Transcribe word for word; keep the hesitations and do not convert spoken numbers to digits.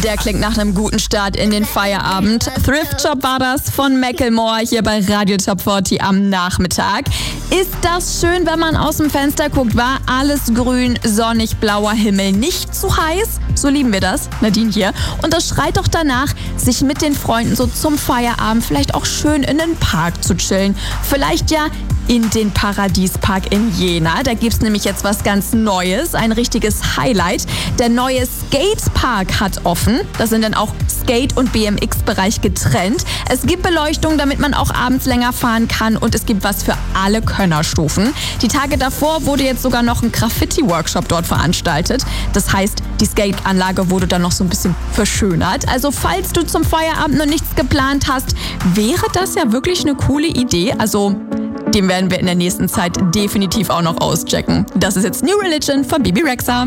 Der klingt nach einem guten Start in den Feierabend. Thrift Shop war das von Macklemore hier bei Radio Top vierzig am Nachmittag. Ist das schön, wenn man aus dem Fenster guckt? War alles grün, sonnig, blauer Himmel, nicht zu heiß? So lieben wir das, Nadine hier. Und das schreit doch danach, sich mit den Freunden so zum Feierabend vielleicht auch schön in den Park zu chillen. Vielleicht ja in den Paradiespark in Jena. Da gibt's nämlich jetzt was ganz Neues, ein richtiges Highlight. Der neue Skatepark hat offen. Das sind dann auch Skate- und B M X-Bereich getrennt. Es gibt Beleuchtung, damit man auch abends länger fahren kann, und es gibt was für alle Könnerstufen. Die Tage davor wurde jetzt sogar noch ein Graffiti-Workshop dort veranstaltet. Das heißt, die Skate-Anlage wurde dann noch so ein bisschen verschönert. Also falls du zum Feierabend noch nichts geplant hast, wäre das ja wirklich eine coole Idee. Also den werden wir in der nächsten Zeit definitiv auch noch auschecken. Das ist jetzt New Religion von Bebe Rexha.